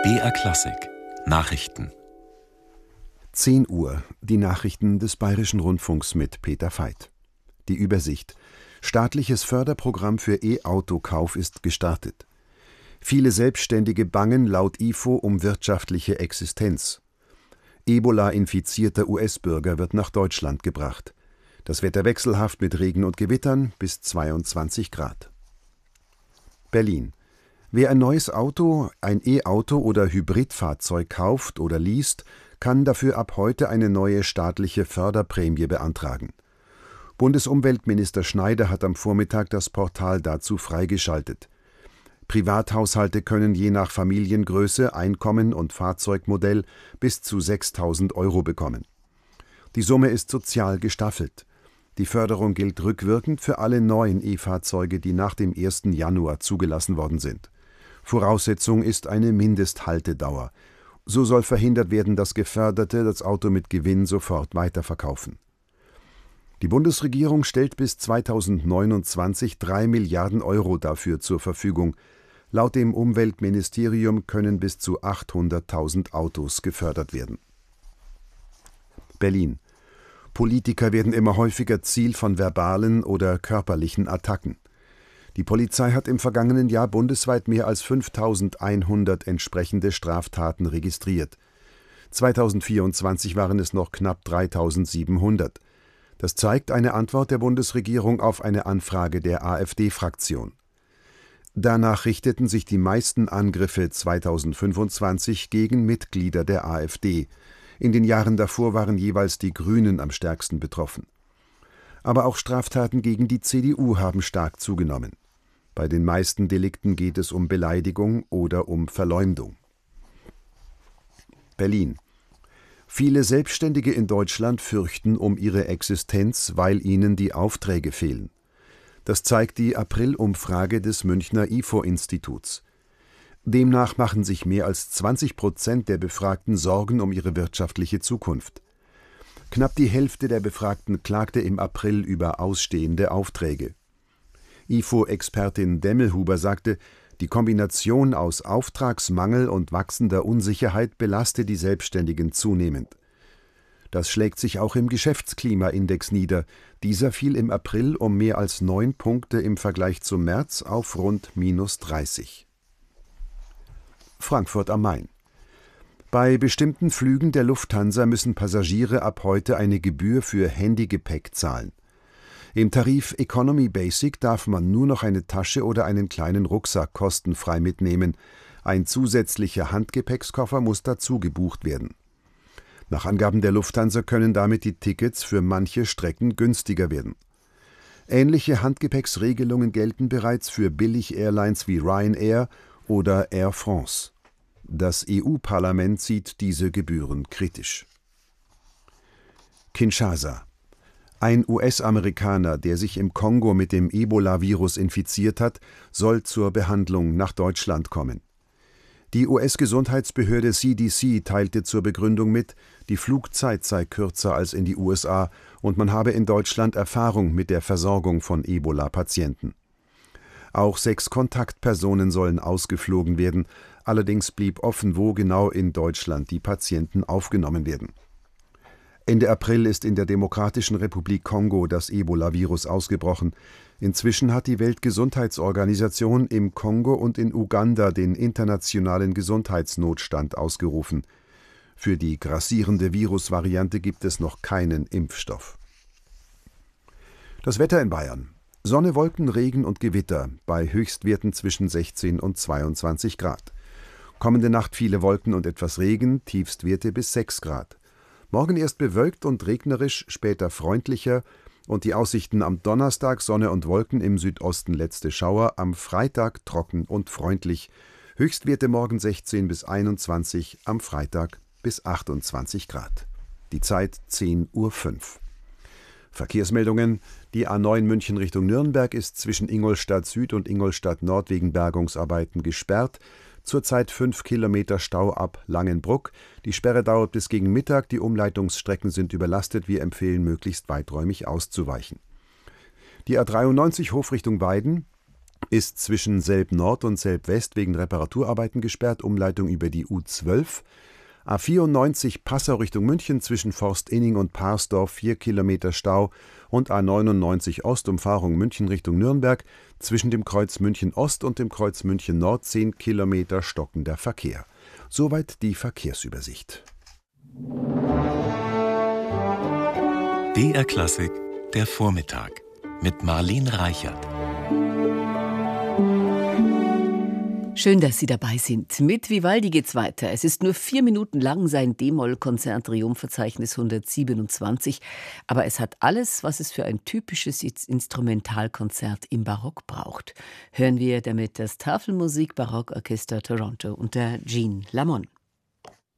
BR Klassik Nachrichten 10 Uhr, die Nachrichten des Bayerischen Rundfunks mit Peter Veit. Die Übersicht: Staatliches Förderprogramm für E-Auto-Kauf ist gestartet. Viele Selbstständige bangen laut IFO um wirtschaftliche Existenz. Ebola-infizierter US-Bürger wird nach Deutschland gebracht. Das Wetter wechselhaft mit Regen und Gewittern bis 22 Grad. Berlin: Wer ein neues Auto, ein E-Auto oder Hybridfahrzeug kauft oder least, kann dafür ab heute eine neue staatliche Förderprämie beantragen. Bundesumweltminister Schneider hat am Vormittag das Portal dazu freigeschaltet. Privathaushalte können je nach Familiengröße, Einkommen und Fahrzeugmodell bis zu 6.000 € bekommen. Die Summe ist sozial gestaffelt. Die Förderung gilt rückwirkend für alle neuen E-Fahrzeuge, die nach dem 1. Januar zugelassen worden sind. Voraussetzung ist eine Mindesthaltedauer. So soll verhindert werden, dass Geförderte das Auto mit Gewinn sofort weiterverkaufen. Die Bundesregierung stellt bis 2029 3 Milliarden € dafür zur Verfügung. Laut dem Umweltministerium können bis zu 800.000 Autos gefördert werden. Berlin: Politiker werden immer häufiger Ziel von verbalen oder körperlichen Attacken. Die Polizei hat im vergangenen Jahr bundesweit mehr als 5.100 entsprechende Straftaten registriert. 2024 waren es noch knapp 3.700. Das zeigt eine Antwort der Bundesregierung auf eine Anfrage der AfD-Fraktion. Danach richteten sich die meisten Angriffe 2025 gegen Mitglieder der AfD. In den Jahren davor waren jeweils die Grünen am stärksten betroffen. Aber auch Straftaten gegen die CDU haben stark zugenommen. Bei den meisten Delikten geht es um Beleidigung oder um Verleumdung. Berlin: Viele Selbstständige in Deutschland fürchten um ihre Existenz, weil ihnen die Aufträge fehlen. Das zeigt die April-Umfrage des Münchner IFO-Instituts. Demnach machen sich mehr als 20% der Befragten Sorgen um ihre wirtschaftliche Zukunft. Knapp die Hälfte der Befragten klagte im April über ausstehende Aufträge. IFO-Expertin Demmelhuber sagte, die Kombination aus Auftragsmangel und wachsender Unsicherheit belaste die Selbstständigen zunehmend. Das schlägt sich auch im Geschäftsklima-Index nieder. Dieser fiel im April um mehr als 9 Punkte im Vergleich zum März auf rund -30. Frankfurt am Main: Bei bestimmten Flügen der Lufthansa müssen Passagiere ab heute eine Gebühr für Handygepäck zahlen. Im Tarif Economy Basic darf man nur noch eine Tasche oder einen kleinen Rucksack kostenfrei mitnehmen. Ein zusätzlicher Handgepäckskoffer muss dazu gebucht werden. Nach Angaben der Lufthansa können damit die Tickets für manche Strecken günstiger werden. Ähnliche Handgepäcksregelungen gelten bereits für Billig-Airlines wie Ryanair oder Air France. Das EU-Parlament sieht diese Gebühren kritisch. Kinshasa: Ein US-Amerikaner, der sich im Kongo mit dem Ebola-Virus infiziert hat, soll zur Behandlung nach Deutschland kommen. Die US-Gesundheitsbehörde CDC teilte zur Begründung mit, die Flugzeit sei kürzer als in die USA und man habe in Deutschland Erfahrung mit der Versorgung von Ebola-Patienten. Auch 6 Kontaktpersonen sollen ausgeflogen werden, allerdings blieb offen, wo genau in Deutschland die Patienten aufgenommen werden. Ende April ist in der Demokratischen Republik Kongo das Ebola-Virus ausgebrochen. Inzwischen hat die Weltgesundheitsorganisation im Kongo und in Uganda den internationalen Gesundheitsnotstand ausgerufen. Für die grassierende Virusvariante gibt es noch keinen Impfstoff. Das Wetter in Bayern: Sonne, Wolken, Regen und Gewitter, bei Höchstwerten zwischen 16 und 22 Grad. Kommende Nacht viele Wolken und etwas Regen, Tiefstwerte bis 6 Grad. Morgen erst bewölkt und regnerisch, später freundlicher und die Aussichten am Donnerstag: Sonne und Wolken, im Südosten letzte Schauer, am Freitag trocken und freundlich. Höchstwerte morgen 16 bis 21, am Freitag bis 28 Grad. Die Zeit 10:05 Uhr. Verkehrsmeldungen: Die A9 München Richtung Nürnberg ist zwischen Ingolstadt Süd und Ingolstadt Nord wegen Bergungsarbeiten gesperrt. Zurzeit 5 Kilometer Stau ab Langenbruck. Die Sperre dauert bis gegen Mittag. Die Umleitungsstrecken sind überlastet. Wir empfehlen, möglichst weiträumig auszuweichen. Die A93 Hof Richtung Weiden ist zwischen Selb-Nord und Selb-West wegen Reparaturarbeiten gesperrt, Umleitung über die U12. A94 Passau Richtung München zwischen Forstinning und Parsdorf 4 Kilometer Stau und A99 Ostumfahrung München Richtung Nürnberg zwischen dem Kreuz München Ost und dem Kreuz München Nord 10 Kilometer stockender Verkehr. Soweit die Verkehrsübersicht. BR Klassik, der Vormittag mit Marlene Reichert. Schön, dass Sie dabei sind. Mit Vivaldi geht's weiter. Es ist nur 4 Minuten lang, sein D-Moll-Konzert Triumphverzeichnis 127. Aber es hat alles, was es für ein typisches Instrumentalkonzert im Barock braucht. Hören wir damit das Tafelmusik Barockorchester Toronto unter Jean Lamont.